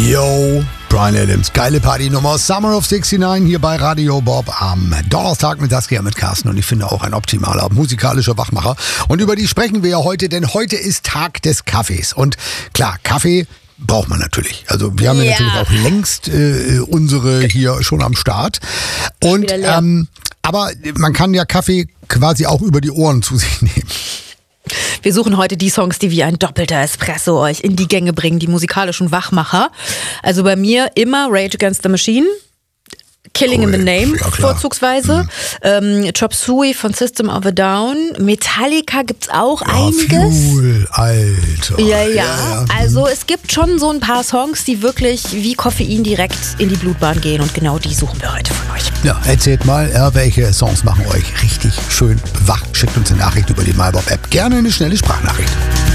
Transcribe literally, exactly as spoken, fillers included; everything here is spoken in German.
Yo, Bryan Adams, geile Partynummer, Summer of neunundsiebzig hier bei Radio Bob am Donnerstag mit Saskia mit Carsten und ich finde auch ein optimaler musikalischer Wachmacher. Und über die sprechen wir ja heute, denn heute ist Tag des Kaffees. Und klar, Kaffee braucht man natürlich. Also wir haben ja, ja natürlich auch längst äh, unsere hier schon am Start. Und ähm, aber man kann ja Kaffee quasi auch über die Ohren zu sich nehmen. Wir suchen heute die Songs, die wie ein doppelter Espresso euch in die Gänge bringen, die musikalischen Wachmacher. Also bei mir immer Rage Against the Machine, Killing cool. in the Name ja, vorzugsweise, mhm. ähm, Chop Suey von System of a Down, Metallica gibt's auch ja, einiges. Fuel, Alter. Ja, ja, ja, also es gibt schon so ein paar Songs, die wirklich wie Koffein direkt in die Blutbahn gehen und genau die suchen wir heute von euch. Ja, erzählt mal, ja, welche Songs machen euch richtig schön wach. Schickt uns eine Nachricht über die MyBob-App. Gerne eine schnelle Sprachnachricht.